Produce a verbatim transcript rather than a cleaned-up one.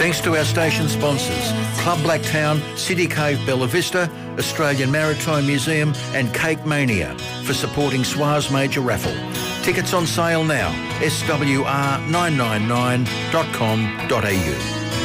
Thanks to our station sponsors, Club Blacktown, City Cave Bella Vista, Australian Maritime Museum and Cake Mania for supporting S W A's major raffle. Tickets on sale now, s w r nine nine nine dot com dot a u.